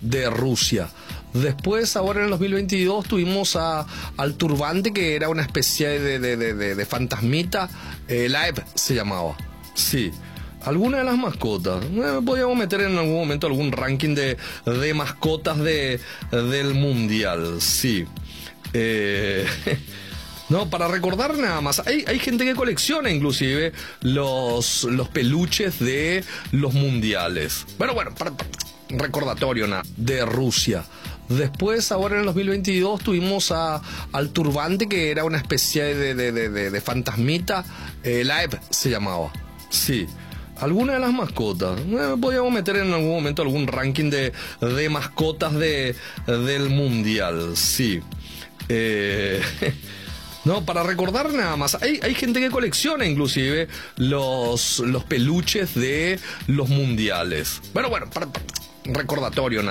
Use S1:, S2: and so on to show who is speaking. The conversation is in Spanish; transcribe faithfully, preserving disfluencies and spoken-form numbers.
S1: de Rusia. Después, ahora en el dos mil veintidós, tuvimos a, al turbante, que era una especie de, de, de, de, de fantasmita. Eh, Laev se llamaba. Sí. Alguna de las mascotas. Eh, podríamos meter en algún momento algún ranking de, de mascotas de, del mundial. Sí. Eh... No, para recordar nada más, hay, hay gente que colecciona inclusive los, los peluches de los mundiales. Bueno, bueno, para, para, recordatorio nada, de Rusia. Después, ahora en el dos mil veintidós, tuvimos a, al turbante, que era una especie de, de, de, de, de fantasmita. Eh, Laev se llamaba. Sí. Alguna de las mascotas. Eh, podríamos meter en algún momento algún ranking de, de mascotas de, del mundial. Sí. Eh... No, para recordar nada más, hay, hay gente que colecciona inclusive los, los peluches de los mundiales. Bueno, bueno, para, para, recordatorio nada.